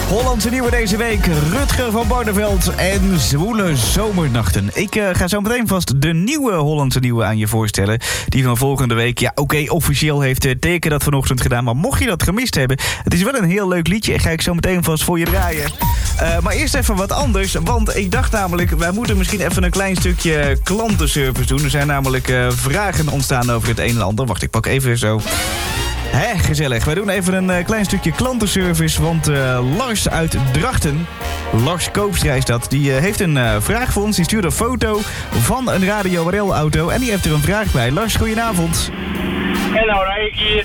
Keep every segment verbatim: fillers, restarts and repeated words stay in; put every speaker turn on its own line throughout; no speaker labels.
Hollandse nieuwe deze week, Rutger van Barneveld en Zwoele Zomernachten. Ik uh, ga zo meteen vast de nieuwe Hollandse nieuwe aan je voorstellen. Die van volgende week, ja oké, okay, officieel heeft uh, Teken dat vanochtend gedaan. Maar mocht je dat gemist hebben, het is wel een heel leuk liedje. En ga ik zo meteen vast voor je draaien. Uh, maar eerst even wat anders, want ik dacht namelijk, wij moeten misschien even een klein stukje klantenservice doen. Er zijn namelijk uh, vragen ontstaan over het een en ander. Wacht, ik pak even zo... Hé, gezellig. Wij doen even een uh, klein stukje klantenservice, want uh, Lars uit Drachten, Lars Koopstra is dat, die uh, heeft een uh, vraag voor ons. Die stuurde een foto van een Radio R L-auto en die heeft er een vraag bij. Lars, goedenavond.
En nou rijd ik hier,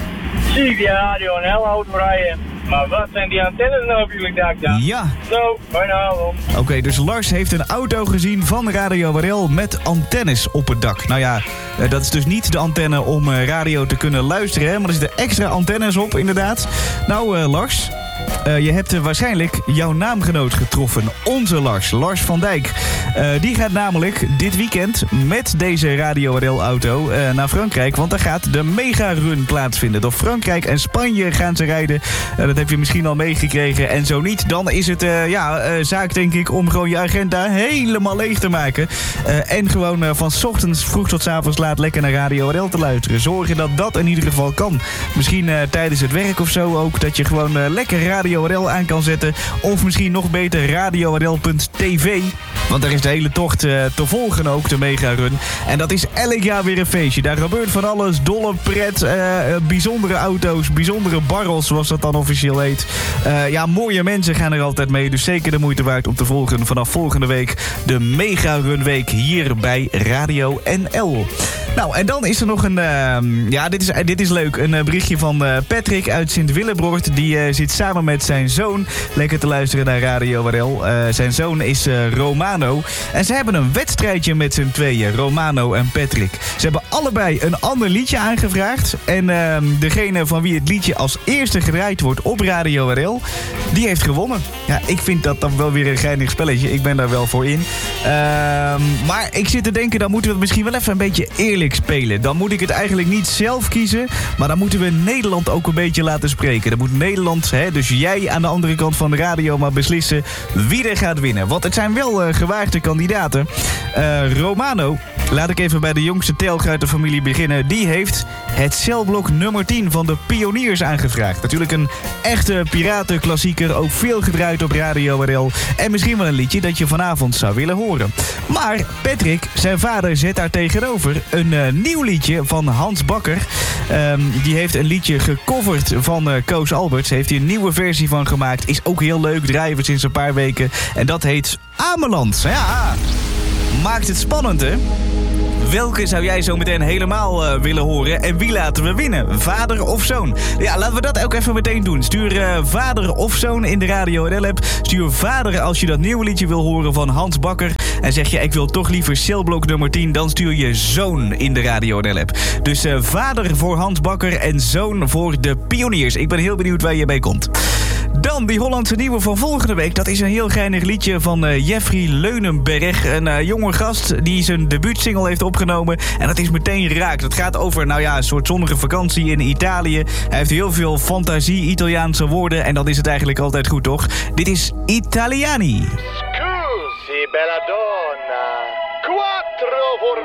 zie ik die Radio R L-auto rijden. Maar wat zijn die antennes nou op jullie dak dan?
Ja.
Zo, goedenavond.
Oké, okay, dus Lars heeft een auto gezien van Radio R L met antennes op het dak. Nou ja, uh, dat is dus niet de antenne om uh, radio te kunnen luisteren, hè, maar er zitten extra antennes op, inderdaad. Nou, uh, Lars... Uh, je hebt uh, waarschijnlijk jouw naamgenoot getroffen. Onze Lars, Lars van Dijk. Uh, die gaat namelijk dit weekend met deze Radio R L-auto uh, naar Frankrijk. Want daar gaat de Mega-run plaatsvinden. Door Frankrijk en Spanje gaan ze rijden. Uh, dat heb je misschien al meegekregen. En zo niet, dan is het uh, ja, uh, zaak denk ik om gewoon je agenda helemaal leeg te maken. Uh, en gewoon uh, van 's ochtends vroeg tot 's avonds laat lekker naar Radio R L te luisteren. Zorgen dat dat in ieder geval kan. Misschien uh, tijdens het werk of zo ook. Dat je gewoon uh, lekker Radio R L aan kan zetten. Of misschien nog beter radio r l punt t v. Want daar is de hele tocht uh, te volgen ook, de Mega-run. En dat is elk jaar weer een feestje. Daar gebeurt van alles. Dolle pret, uh, bijzondere auto's, bijzondere barrels, zoals dat dan officieel heet. Uh, ja, mooie mensen gaan er altijd mee. Dus zeker de moeite waard om te volgen vanaf volgende week. De Mega-run week hier bij Radio N L. Nou, en dan is er nog een... Uh, ja, dit is, dit is leuk. Een uh, berichtje van uh, Patrick uit Sint-Willebroort. Die uh, zit samen met zijn zoon lekker te luisteren naar Radio R L. Uh, zijn zoon is uh, Romano. En ze hebben een wedstrijdje met z'n tweeën, Romano en Patrick. Ze hebben allebei een ander liedje aangevraagd. En uh, degene van wie het liedje als eerste gedraaid wordt op Radio R L, die heeft gewonnen. Ja, ik vind dat dan wel weer een geinig spelletje. Ik ben daar wel voor in. Uh, maar ik zit te denken, dan moeten we het misschien wel even een beetje eerlijk spelen. Dan moet ik het eigenlijk niet zelf kiezen, maar dan moeten we Nederland ook een beetje laten spreken. Dan moet Nederland, hè, dus jij aan de andere kant van de radio, maar beslissen wie er gaat winnen. Want het zijn wel uh, gewaagde kandidaten. Uh, Romano, laat ik even bij de jongste telg uit de familie beginnen. Die heeft het celblok nummer tien van de Pioniers aangevraagd. Natuurlijk een echte piratenklassieker, ook veel gedraaid op Radio R L. En misschien wel een liedje dat je vanavond zou willen horen. Maar Patrick, zijn vader, zet daar tegenover een uh, nieuw liedje van Hans Bakker. Um, die heeft een liedje gecoverd van uh, Koos Alberts. Heeft hij een nieuwe versie van gemaakt. Is ook heel leuk, draaien we sinds een paar weken. En dat heet Ameland. Ja, maakt het spannend, hè? Welke zou jij zo meteen helemaal uh, willen horen? En wie laten we winnen? Vader of zoon? Ja, laten we dat ook even meteen doen. Stuur uh, vader of zoon in de Radio R L-app. Stuur vader als je dat nieuwe liedje wil horen van Hans Bakker. En zeg je, ik wil toch liever celblok nummer tien. Dan stuur je zoon in de Radio R L-app. Dus uh, vader voor Hans Bakker en zoon voor de Pioniers. Ik ben heel benieuwd waar je bij komt. Dan die Hollandse nieuwe van volgende week. Dat is een heel geinig liedje van uh, Jeffrey Leunenberg. Een uh, jonge gast die zijn debuutsingle heeft opgenomen. En dat is meteen raak. Dat gaat over, nou ja, een soort zonnige vakantie in Italië. Hij heeft heel veel fantasie, Italiaanse woorden. En dan is het eigenlijk altijd goed, toch? Dit is Italiani.
Scusi, bella donna. Quattro voor